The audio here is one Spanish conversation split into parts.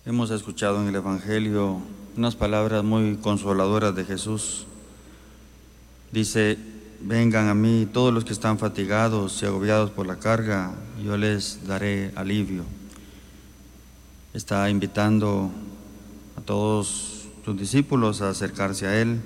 Hemos escuchado en el Evangelio unas palabras muy consoladoras de Jesús. Dice: vengan a mí todos los que están fatigados y agobiados por la carga, y yo les daré alivio. Está invitando a todos sus discípulos a acercarse a Él,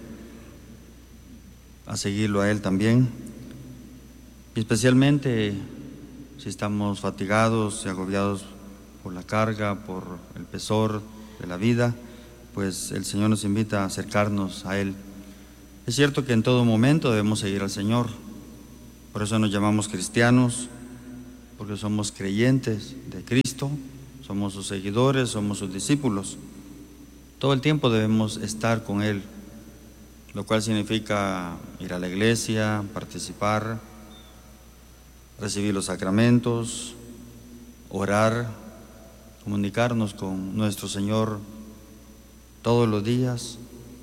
a seguirlo a Él también, y especialmente si estamos fatigados y agobiados por la carga, por el pesor de la vida, pues el Señor nos invita a acercarnos a Él. Es cierto que en todo momento debemos seguir al Señor, por eso nos llamamos cristianos, porque somos creyentes de Cristo, somos sus seguidores, somos sus discípulos. Todo el tiempo debemos estar con Él, lo cual significa ir a la iglesia, participar, recibir los sacramentos, orar, comunicarnos con nuestro Señor todos los días,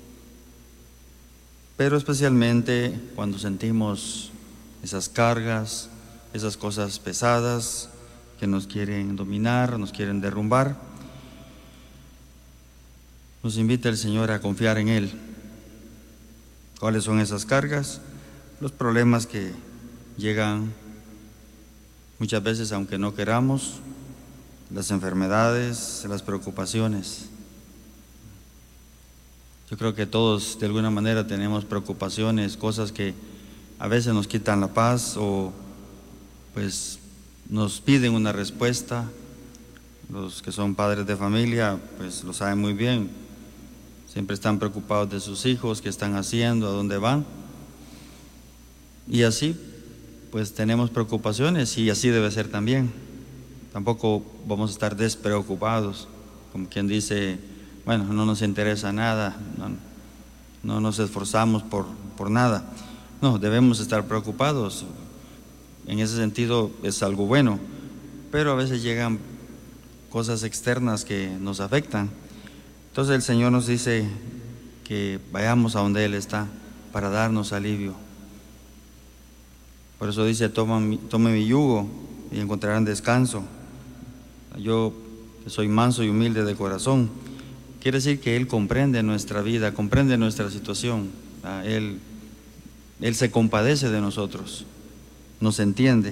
pero especialmente cuando sentimos esas cargas, esas cosas pesadas que nos quieren dominar, nos quieren derrumbar. Nos invita el Señor a confiar en Él. ¿Cuáles son esas cargas? Los problemas que llegan muchas veces aunque no queramos, las enfermedades, las preocupaciones. Yo creo que todos de alguna manera tenemos preocupaciones, cosas que a veces nos quitan la paz o pues nos piden una respuesta. Los que son padres de familia pues lo saben muy bien, siempre están preocupados de sus hijos, qué están haciendo, a dónde van, y así pues tenemos preocupaciones, y así debe ser también. Tampoco vamos a estar despreocupados, como quien dice, bueno, no nos interesa nada, no nos esforzamos por nada. No, debemos estar preocupados. En ese sentido es algo bueno, pero a veces llegan cosas externas que nos afectan. Entonces el Señor nos dice que vayamos a donde Él está para darnos alivio. Por eso dice: tome mi yugo y encontrarán descanso. Yo que soy manso y humilde de corazón. Quiere decir que Él comprende nuestra vida, comprende nuestra situación. Él se compadece de nosotros, nos entiende,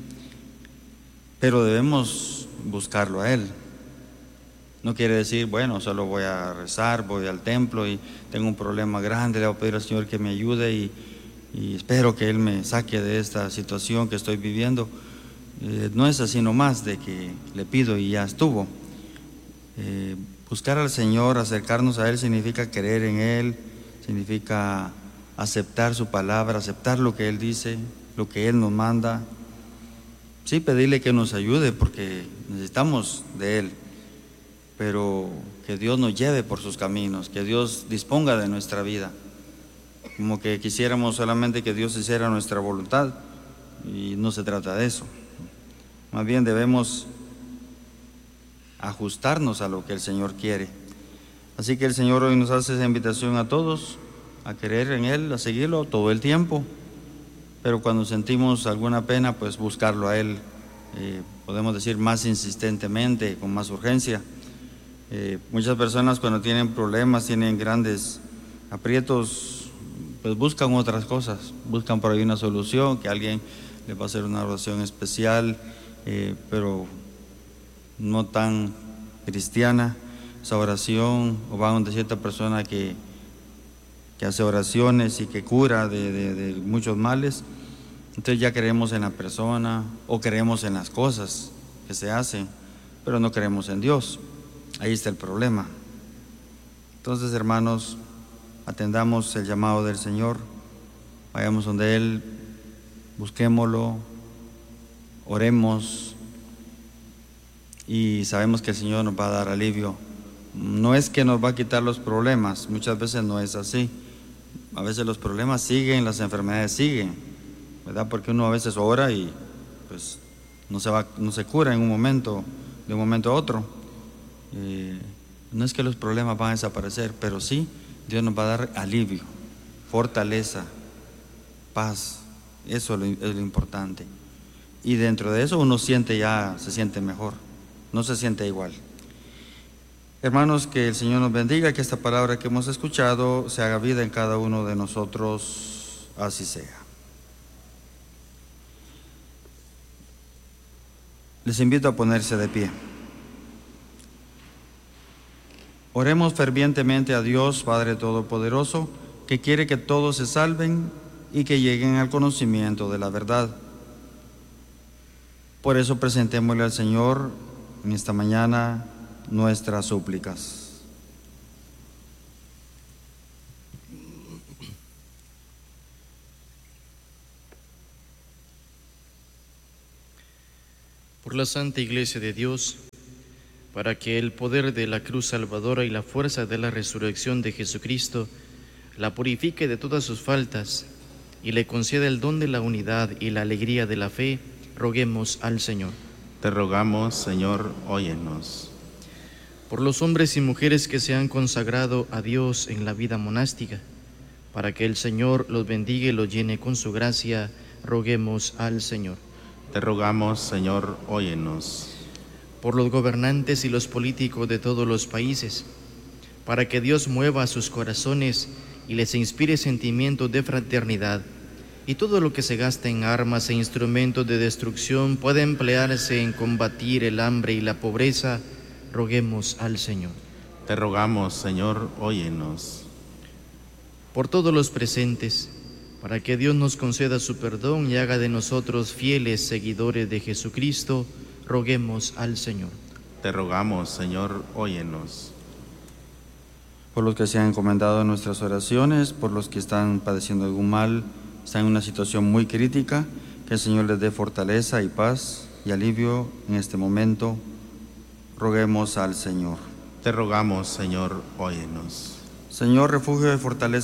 pero debemos buscarlo a Él. No quiere decir, bueno, solo voy a rezar, voy al templo y tengo un problema grande, le voy a pedir al Señor que me ayude y espero que Él me saque de esta situación que estoy viviendo. No es así nomás de que le pido y ya estuvo. Buscar al Señor, acercarnos a Él, significa creer en Él, significa aceptar su palabra, aceptar lo que Él dice, lo que Él nos manda. Sí, pedirle que nos ayude porque necesitamos de Él, pero que Dios nos lleve por sus caminos, que Dios disponga de nuestra vida. Como que quisiéramos solamente que Dios hiciera nuestra voluntad, y no se trata de eso. Más bien debemos ajustarnos a lo que el Señor quiere. Así que el Señor hoy nos hace esa invitación a todos a creer en Él, a seguirlo todo el tiempo, pero cuando sentimos alguna pena, pues buscarlo a Él, podemos decir más insistentemente, con más urgencia. Muchas personas cuando tienen problemas, tienen grandes aprietos, pues buscan otras cosas, buscan por ahí una solución, que alguien les va a hacer una oración especial, pero no tan cristiana esa oración, o van de cierta persona que hace oraciones y que cura de muchos males. Entonces ya creemos en la persona o creemos en las cosas que se hacen, pero no creemos en Dios. Ahí está el problema. Entonces, hermanos, atendamos el llamado del Señor, vayamos donde Él, busquémoslo, oremos, y sabemos que el Señor nos va a dar alivio. No es que nos va a quitar los problemas, muchas veces no es así. A veces los problemas siguen, las enfermedades siguen, ¿verdad? Porque uno a veces ora y pues no se cura en un momento, de un momento a otro. No es que los problemas van a desaparecer, pero sí Dios nos va a dar alivio, fortaleza, paz. Eso es lo importante. Y dentro de eso uno se siente mejor, no se siente igual. Hermanos, que el Señor nos bendiga, que esta palabra que hemos escuchado se haga vida en cada uno de nosotros, así sea. Les invito a ponerse de pie. Oremos fervientemente a Dios, Padre Todopoderoso, que quiere que todos se salven y que lleguen al conocimiento de la verdad. Por eso presentémosle al Señor en esta mañana nuestras súplicas. Por la Santa Iglesia de Dios, para que el poder de la cruz salvadora y la fuerza de la resurrección de Jesucristo la purifique de todas sus faltas y le conceda el don de la unidad y la alegría de la fe, roguemos al Señor. Te rogamos, Señor, óyenos. Por los hombres y mujeres que se han consagrado a Dios en la vida monástica, para que el Señor los bendiga y los llene con su gracia, roguemos al Señor. Te rogamos, Señor, óyenos. Por los gobernantes y los políticos de todos los países, para que Dios mueva sus corazones y les inspire sentimientos de fraternidad, y todo lo que se gasta en armas e instrumentos de destrucción pueda emplearse en combatir el hambre y la pobreza, roguemos al Señor. Te rogamos, Señor, óyenos. Por todos los presentes, para que Dios nos conceda su perdón y haga de nosotros fieles seguidores de Jesucristo, roguemos al Señor. Te rogamos, Señor, óyenos. Por los que se han encomendado en nuestras oraciones, por los que están padeciendo algún mal, están en una situación muy crítica, que el Señor les dé fortaleza y paz y alivio en este momento, roguemos al Señor. Te rogamos, Señor, óyenos. Señor, refugio y fortaleza